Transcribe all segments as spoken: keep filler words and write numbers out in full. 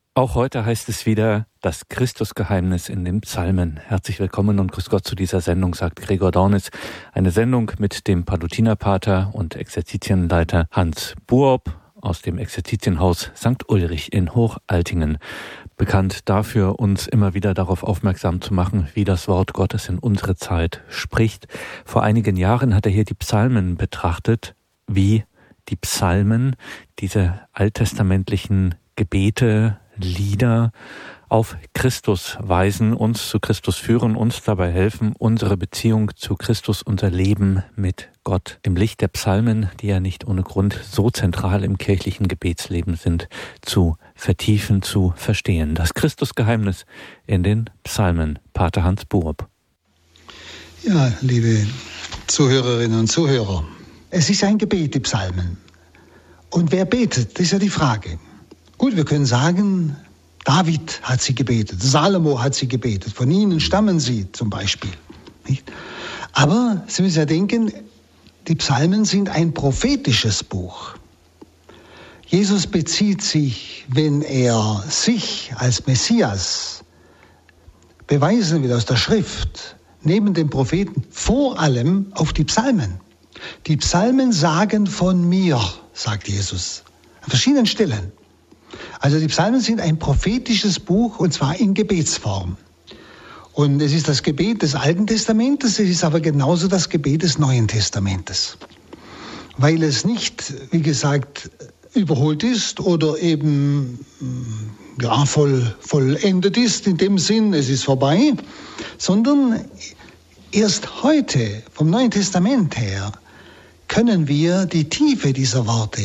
Auch heute heißt es wieder das Christusgeheimnis in den Psalmen. Herzlich willkommen und grüß Gott zu dieser Sendung, sagt Gregor Dornis. Eine Sendung mit dem Palutinerpater und Exerzitienleiter Hans Buob aus dem Exerzitienhaus Sankt Ulrich in Hochaltingen. Bekannt dafür, uns immer wieder darauf aufmerksam zu machen, wie das Wort Gottes in unsere Zeit spricht. Vor einigen Jahren hat er hier die Psalmen betrachtet, wie die Psalmen, diese alttestamentlichen Gebete, Lieder auf Christus weisen, uns zu Christus führen, uns dabei helfen, unsere Beziehung zu Christus, unser Leben mit Gott im Licht der Psalmen, die ja nicht ohne Grund so zentral im kirchlichen Gebetsleben sind, zu vertiefen, zu verstehen. Das Christusgeheimnis in den Psalmen. Pater Hans Buob. Ja, liebe Zuhörerinnen und Zuhörer, es ist ein Gebet, die Psalmen. Und wer betet, das ist ja die Frage. Gut, wir können sagen, David hat sie gebetet, Salomo hat sie gebetet, von ihnen stammen sie zum Beispiel. Nicht? Aber Sie müssen ja denken, die Psalmen sind ein prophetisches Buch. Jesus bezieht sich, wenn er sich als Messias beweisen will aus der Schrift, neben den Propheten, vor allem auf die Psalmen. Die Psalmen sagen von mir, sagt Jesus, an verschiedenen Stellen. Also die Psalmen sind ein prophetisches Buch, und zwar in Gebetsform. Und es ist das Gebet des Alten Testamentes, es ist aber genauso das Gebet des Neuen Testamentes. Weil es nicht, wie gesagt, überholt ist oder eben ja, voll, vollendet ist, in dem Sinn, es ist vorbei, sondern erst heute, vom Neuen Testament her, können wir die Tiefe dieser Worte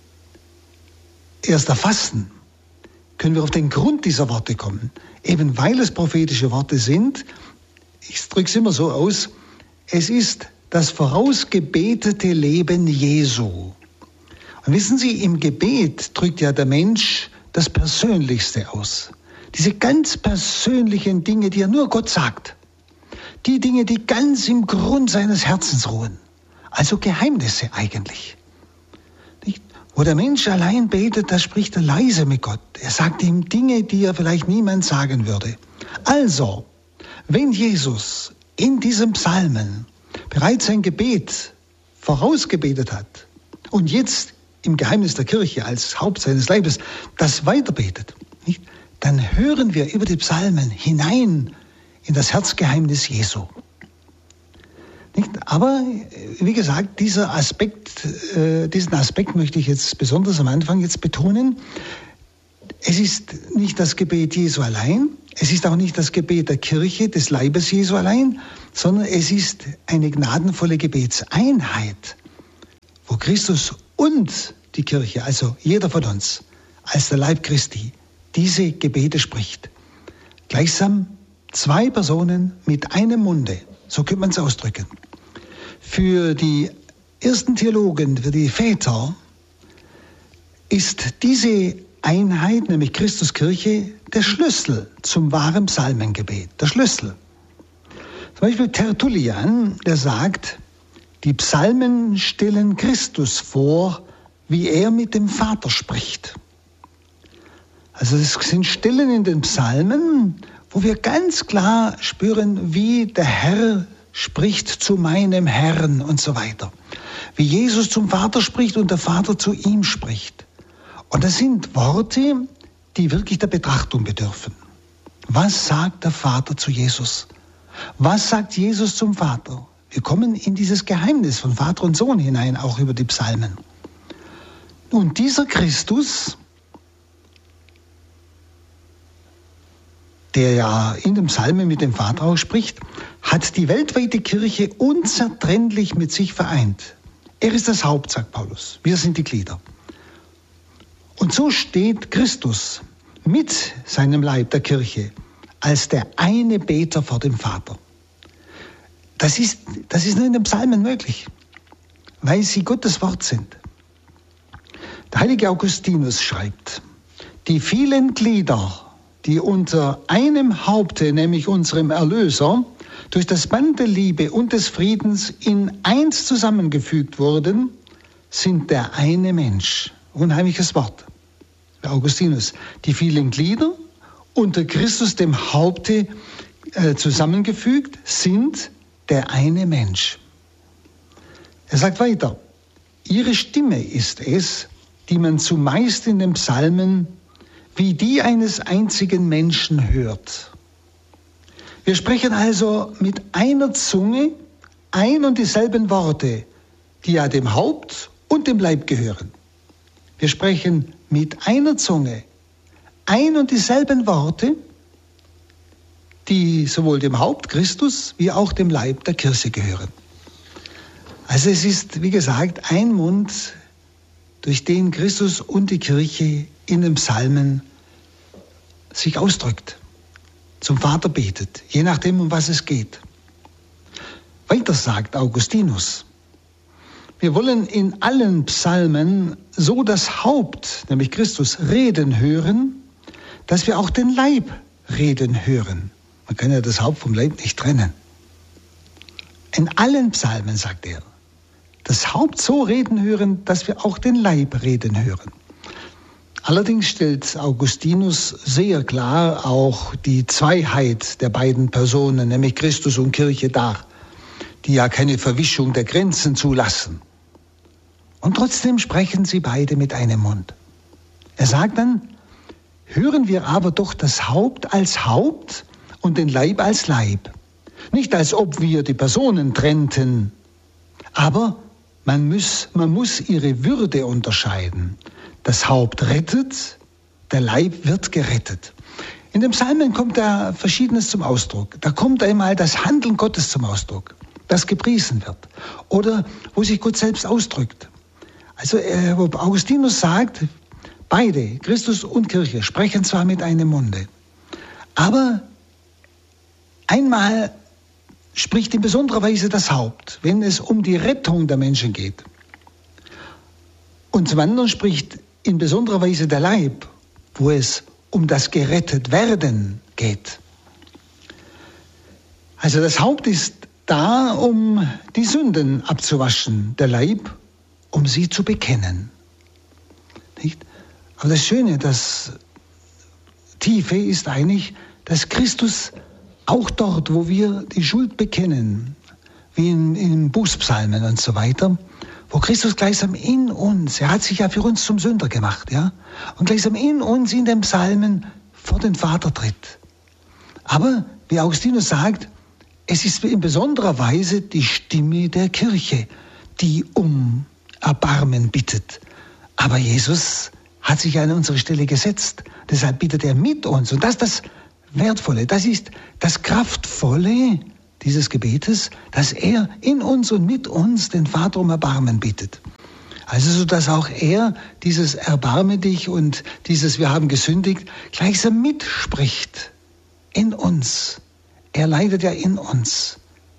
erst erfassen, können wir auf den Grund dieser Worte kommen. Eben weil es prophetische Worte sind, ich drücke es immer so aus, es ist das vorausgebetete Leben Jesu. Und wissen Sie, im Gebet drückt ja der Mensch das Persönlichste aus. Diese ganz persönlichen Dinge, die er nur Gott sagt. Die Dinge, die ganz im Grund seines Herzens ruhen. Also Geheimnisse eigentlich. Nicht? Wo der Mensch allein betet, da spricht er leise mit Gott. Er sagt ihm Dinge, die er vielleicht niemand sagen würde. Also, wenn Jesus in diesem Psalmen bereits sein Gebet vorausgebetet hat und jetzt im Geheimnis der Kirche als Haupt seines Leibes das weiterbetet, nicht? Dann hören wir über die Psalmen hinein in das Herzgeheimnis Jesu. Nicht? Aber, wie gesagt, dieser Aspekt, äh, diesen Aspekt möchte ich jetzt besonders am Anfang jetzt betonen. Es ist nicht das Gebet Jesu allein, es ist auch nicht das Gebet der Kirche, des Leibes Jesu allein, sondern es ist eine gnadenvolle Gebetseinheit, wo Christus und die Kirche, also jeder von uns, als der Leib Christi, diese Gebete spricht. Gleichsam zwei Personen mit einem Munde. So könnte man es ausdrücken. Für die ersten Theologen, für die Väter, ist diese Einheit, nämlich Christuskirche, der Schlüssel zum wahren Psalmengebet. Der Schlüssel. Zum Beispiel Tertullian, der sagt, die Psalmen stellen Christus vor, wie er mit dem Vater spricht. Also es sind Stellen in den Psalmen, wo wir ganz klar spüren, wie der Herr spricht zu meinem Herrn und so weiter. Wie Jesus zum Vater spricht und der Vater zu ihm spricht. Und das sind Worte, die wirklich der Betrachtung bedürfen. Was sagt der Vater zu Jesus? Was sagt Jesus zum Vater? Wir kommen in dieses Geheimnis von Vater und Sohn hinein, auch über die Psalmen. Und dieser Christus, der ja in dem Psalmen mit dem Vater auch spricht, hat die weltweite Kirche unzertrennlich mit sich vereint. Er ist das Haupt, sagt Paulus. Wir sind die Glieder. Und so steht Christus mit seinem Leib, der Kirche, als der eine Beter vor dem Vater. Das ist, das ist nur in den Psalmen möglich, weil sie Gottes Wort sind. Der heilige Augustinus schreibt, die vielen Glieder, die unter einem Haupte, nämlich unserem Erlöser, durch das Band der Liebe und des Friedens in eins zusammengefügt wurden, sind der eine Mensch. Unheimliches Wort. Augustinus, die vielen Glieder unter Christus, dem Haupte, äh, zusammengefügt, sind der eine Mensch. Er sagt weiter, ihre Stimme ist es, die man zumeist in den Psalmen wie die eines einzigen Menschen hört. Wir sprechen also mit einer Zunge ein und dieselben Worte, die ja dem Haupt und dem Leib gehören. Wir sprechen mit einer Zunge ein und dieselben Worte, die sowohl dem Haupt Christus wie auch dem Leib der Kirche gehören. Also es ist, wie gesagt, ein Mund, durch den Christus und die Kirche in den Psalmen sich ausdrückt, zum Vater betet, je nachdem, um was es geht. Weiter sagt Augustinus, wir wollen in allen Psalmen so das Haupt, nämlich Christus, reden hören, dass wir auch den Leib reden hören. Man kann ja das Haupt vom Leib nicht trennen. In allen Psalmen, sagt er, das Haupt so reden hören, dass wir auch den Leib reden hören. Allerdings stellt Augustinus sehr klar auch die Zweiheit der beiden Personen, nämlich Christus und Kirche, dar, die ja keine Verwischung der Grenzen zulassen. Und trotzdem sprechen sie beide mit einem Mund. Er sagt dann, hören wir aber doch das Haupt als Haupt und den Leib als Leib. Nicht als ob wir die Personen trennten, aber man muss, man muss ihre Würde unterscheiden. Das Haupt rettet, der Leib wird gerettet. In den Psalmen kommt da Verschiedenes zum Ausdruck. Da kommt einmal das Handeln Gottes zum Ausdruck, das gepriesen wird. Oder wo sich Gott selbst ausdrückt. Also äh, wo Augustinus sagt, beide, Christus und Kirche, sprechen zwar mit einem Munde, aber einmal spricht in besonderer Weise das Haupt, wenn es um die Rettung der Menschen geht. Und zum anderen spricht in besonderer Weise der Leib, wo es um das Gerettetwerden geht. Also das Haupt ist da, um die Sünden abzuwaschen, der Leib, um sie zu bekennen. Nicht? Aber das Schöne, das Tiefe ist eigentlich, dass Christus auch dort, wo wir die Schuld bekennen, wie in, in Bußpsalmen und so weiter, wo Christus gleichsam in uns, er hat sich ja für uns zum Sünder gemacht, ja, und gleichsam in uns in den Psalmen vor den Vater tritt. Aber, wie Augustinus sagt, es ist in besonderer Weise die Stimme der Kirche, die um Erbarmen bittet. Aber Jesus hat sich an unsere Stelle gesetzt, deshalb bittet er mit uns. Und das ist das Wertvolle, das ist das Kraftvolle dieses Gebetes, dass er in uns und mit uns den Vater um Erbarmen bittet. Also so, dass auch er dieses Erbarme dich und dieses Wir haben gesündigt gleichsam mitspricht in uns. Er leidet ja in uns.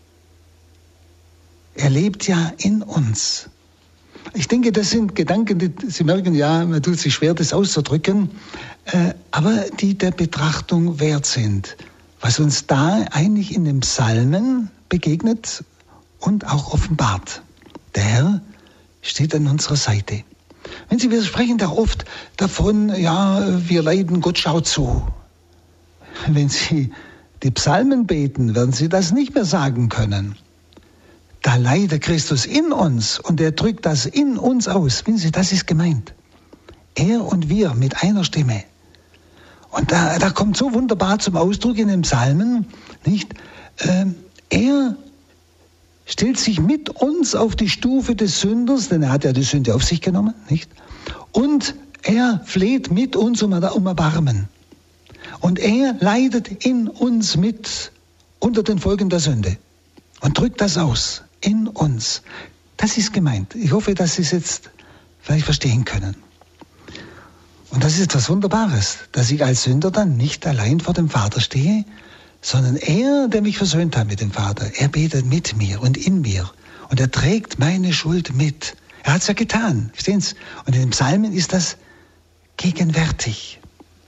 Er lebt ja in uns. Ich denke, das sind Gedanken, die, Sie merken ja, man tut sich schwer, das auszudrücken, äh, aber die der Betrachtung wert sind. Was uns da eigentlich in den Psalmen begegnet und auch offenbart. Der Herr steht an unserer Seite. Wenn Sie, wir sprechen da oft davon, ja, wir leiden, Gott schaut zu. Wenn Sie die Psalmen beten, werden Sie das nicht mehr sagen können. Da leidet Christus in uns und er drückt das in uns aus. Wissen Sie, das ist gemeint. Er und wir mit einer Stimme. Und da, da kommt so wunderbar zum Ausdruck in den Psalmen, nicht? Ähm, er stellt sich mit uns auf die Stufe des Sünders, denn er hat ja die Sünde auf sich genommen, nicht? Und er fleht mit uns um, um Erbarmen. Und er leidet in uns mit unter den Folgen der Sünde und drückt das aus in uns. Das ist gemeint. Ich hoffe, dass Sie es jetzt vielleicht verstehen können. Und das ist etwas Wunderbares, dass ich als Sünder dann nicht allein vor dem Vater stehe, sondern er, der mich versöhnt hat mit dem Vater, er betet mit mir und in mir. Und er trägt meine Schuld mit. Er hat es ja getan, verstehen Sie? Und in den Psalmen ist das gegenwärtig.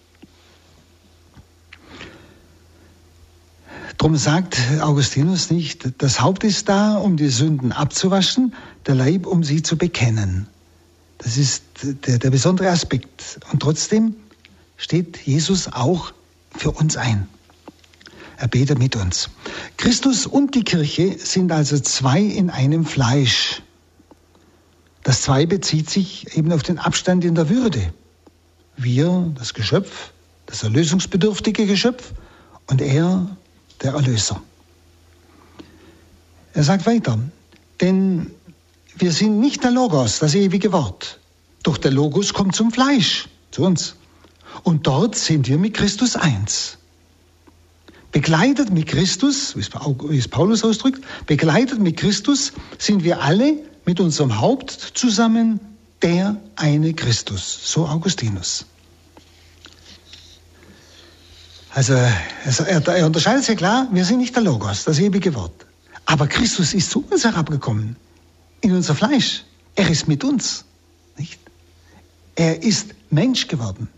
Drum sagt Augustinus nicht, das Haupt ist da, um die Sünden abzuwaschen, der Leib, um sie zu bekennen. Das ist der, der besondere Aspekt. Und trotzdem steht Jesus auch für uns ein. Er betet mit uns. Christus und die Kirche sind also zwei in einem Fleisch. Das Zwei bezieht sich eben auf den Abstand in der Würde. Wir, das Geschöpf, das erlösungsbedürftige Geschöpf, und er, der Erlöser. Er sagt weiter, denn wir sind nicht der Logos, das ewige Wort. Doch der Logos kommt zum Fleisch, zu uns. Und dort sind wir mit Christus eins. Begleitet mit Christus, wie es Paulus ausdrückt, begleitet mit Christus sind wir alle mit unserem Haupt zusammen der eine Christus, so Augustinus. Also er, er unterscheidet sehr klar, wir sind nicht der Logos, das ewige Wort. Aber Christus ist zu uns herabgekommen, in unser Fleisch. Er ist mit uns, nicht? Er ist Mensch geworden.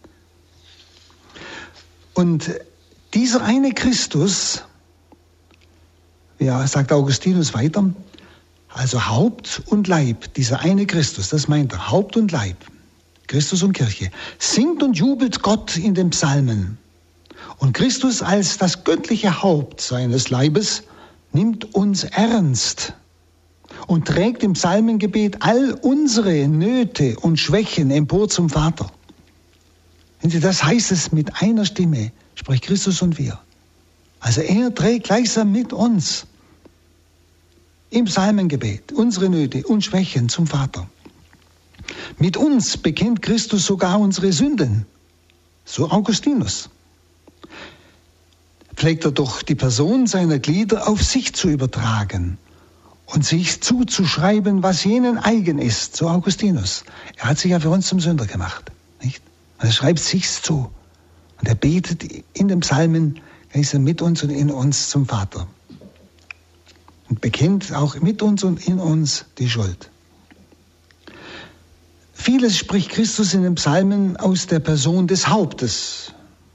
Und dieser eine Christus, ja, sagt Augustinus weiter, also Haupt und Leib, dieser eine Christus, das meint er, Haupt und Leib, Christus und Kirche, singt und jubelt Gott in den Psalmen. Und Christus als das göttliche Haupt seines Leibes nimmt uns ernst und trägt im Psalmengebet all unsere Nöte und Schwächen empor zum Vater. Wenn Sie, das heißt es mit einer Stimme, spricht Christus und wir. Also er trägt gleichsam mit uns im Psalmengebet unsere Nöte und Schwächen zum Vater. Mit uns bekennt Christus sogar unsere Sünden, so Augustinus. Pflegt er doch die Person seiner Glieder auf sich zu übertragen und sich zuzuschreiben, was jenen eigen ist, so Augustinus. Er hat sich ja für uns zum Sünder gemacht, nicht? Und er schreibt sich's zu. Und er betet in den Psalmen, er ist mit uns und in uns zum Vater. Und bekennt auch mit uns und in uns die Schuld. Vieles spricht Christus in den Psalmen aus der Person des Hauptes.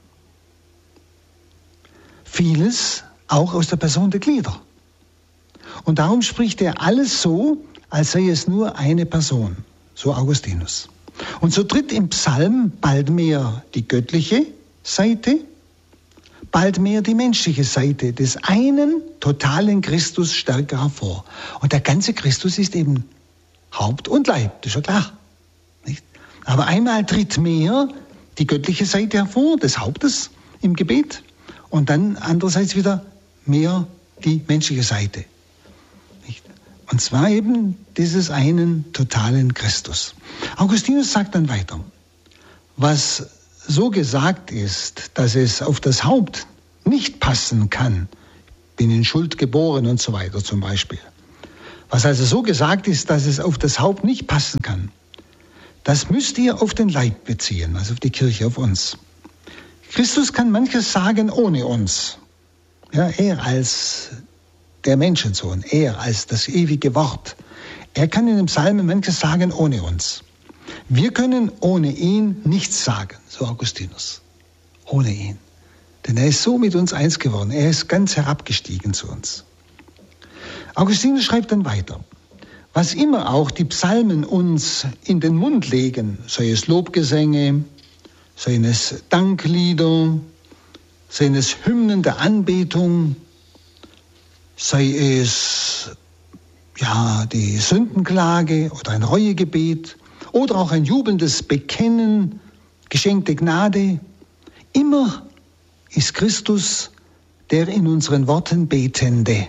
Vieles auch aus der Person der Glieder. Und darum spricht er alles so, als sei es nur eine Person, so Augustinus. Und so tritt im Psalm bald mehr die göttliche Seite, bald mehr die menschliche Seite des einen totalen Christus stärker hervor. Und der ganze Christus ist eben Haupt und Leib, das ist ja klar. Nicht? Aber einmal tritt mehr die göttliche Seite hervor, des Hauptes im Gebet, und dann andererseits wieder mehr die menschliche Seite. Nicht? Und zwar eben dieses einen totalen Christus. Augustinus sagt dann weiter, was so gesagt ist, dass es auf das Haupt nicht passen kann, bin in Schuld geboren und so weiter zum Beispiel. Was also so gesagt ist, dass es auf das Haupt nicht passen kann, das müsst ihr auf den Leib beziehen, also auf die Kirche, auf uns. Christus kann manches sagen ohne uns. Ja, er als der Menschensohn, er als das ewige Wort. Er kann in dem Psalmen manches sagen ohne uns. Wir können ohne ihn nichts sagen, so Augustinus. Ohne ihn. Denn er ist so mit uns eins geworden. Er ist ganz herabgestiegen zu uns. Augustinus schreibt dann weiter. Was immer auch die Psalmen uns in den Mund legen, sei es Lobgesänge, seien es Danklieder, seien es Hymnen der Anbetung, sei es ja, die Sündenklage oder ein Reuegebet oder auch ein jubelndes Bekennen, geschenkte Gnade. Immer ist Christus der in unseren Worten Betende.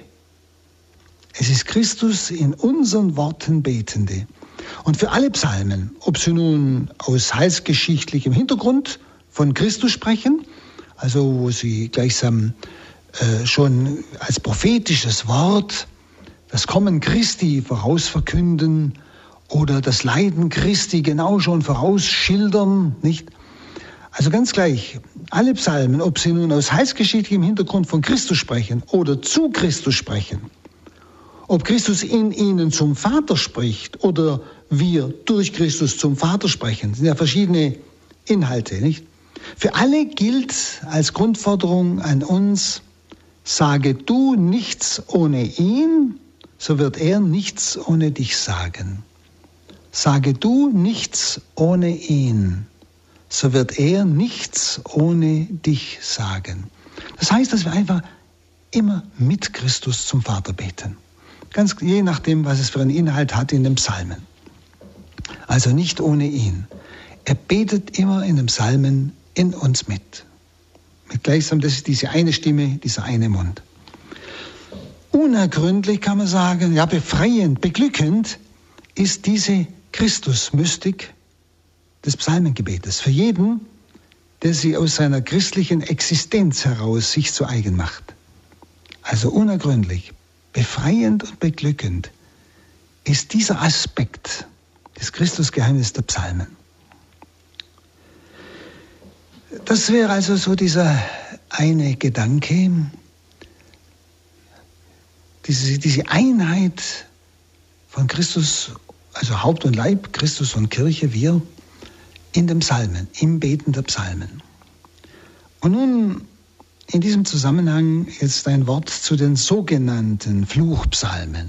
Es ist Christus in unseren Worten Betende. Und für alle Psalmen, ob sie nun aus heilsgeschichtlichem Hintergrund von Christus sprechen, also wo sie gleichsam äh, schon als prophetisches Wort das Kommen Christi vorausverkünden oder das Leiden Christi genau schon vorausschildern, nicht? Also ganz gleich, alle Psalmen, ob sie nun aus heilsgeschichtlichem Hintergrund von Christus sprechen oder zu Christus sprechen, ob Christus in ihnen zum Vater spricht oder wir durch Christus zum Vater sprechen, sind ja verschiedene Inhalte, nicht? Für alle gilt als Grundforderung an uns, sage du nichts ohne ihn, so wird er nichts ohne dich sagen. sage du nichts ohne ihn, so wird er nichts ohne dich sagen. Das heißt, dass wir einfach immer mit Christus zum Vater beten. Ganz je nachdem, was es für einen Inhalt hat in den Psalmen. Also nicht ohne ihn. Er betet immer in den Psalmen in uns mit. Mit gleichsam, das ist diese eine Stimme, dieser eine Mund. Unergründlich kann man sagen, ja, befreiend, beglückend ist diese Christusmystik des Psalmengebetes. Für jeden, der sie aus seiner christlichen Existenz heraus sich zu eigen macht. Also unergründlich, befreiend und beglückend ist dieser Aspekt des Christusgeheimnisses der Psalmen. Das wäre also so dieser eine Gedanke, diese, diese Einheit von Christus, also Haupt und Leib, Christus und Kirche, wir in den Psalmen, im Beten der Psalmen. Und nun in diesem Zusammenhang jetzt ein Wort zu den sogenannten Fluchpsalmen.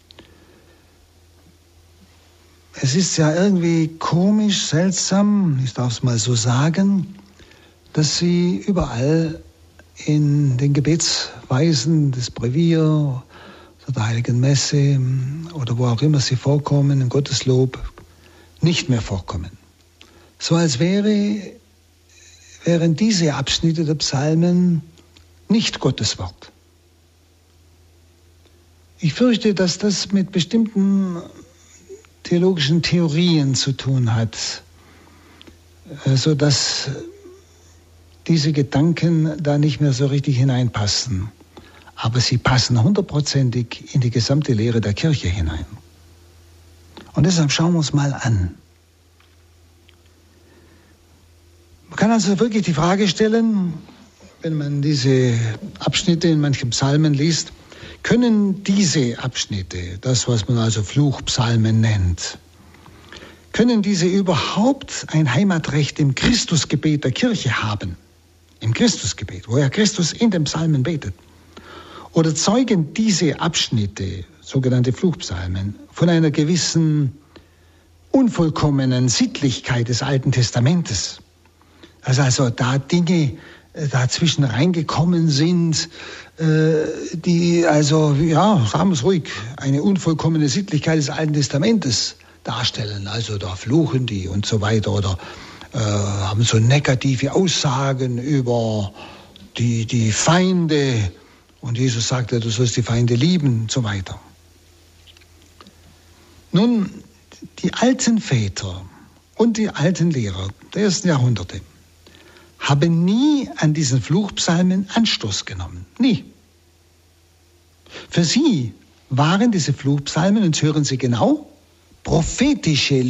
Es ist ja irgendwie komisch, seltsam, ich darf es mal so sagen, dass sie überall in den Gebetsweisen des Brevier oder der Heiligen Messe oder wo auch immer sie vorkommen, im Gotteslob, nicht mehr vorkommen. So als wäre, wären diese Abschnitte der Psalmen nicht Gottes Wort. Ich fürchte, dass das mit bestimmten theologischen Theorien zu tun hat, sodass diese Gedanken da nicht mehr so richtig hineinpassen. Aber sie passen hundertprozentig in die gesamte Lehre der Kirche hinein. Und deshalb schauen wir uns mal an. Man kann also wirklich die Frage stellen, wenn man diese Abschnitte in manchen Psalmen liest, können diese Abschnitte, das was man also Fluchpsalmen nennt, können diese überhaupt ein Heimatrecht im Christusgebet der Kirche haben? Im Christusgebet, wo ja Christus in den Psalmen betet. Oder zeugen diese Abschnitte, sogenannte Fluchpsalmen, von einer gewissen unvollkommenen Sittlichkeit des Alten Testamentes? Also, also da Dinge dazwischen reingekommen sind, die also, ja, sagen wir es ruhig, eine unvollkommene Sittlichkeit des Alten Testamentes darstellen. Also da fluchen die und so weiter oder äh, haben so negative Aussagen über die, die Feinde. Und Jesus sagte, du sollst die Feinde lieben und so weiter. Nun, die alten Väter und die alten Lehrer der ersten Jahrhunderte haben nie an diesen Fluchpsalmen Anstoß genommen. Nie. Für sie waren diese Fluchpsalmen, und hören Sie genau, prophetische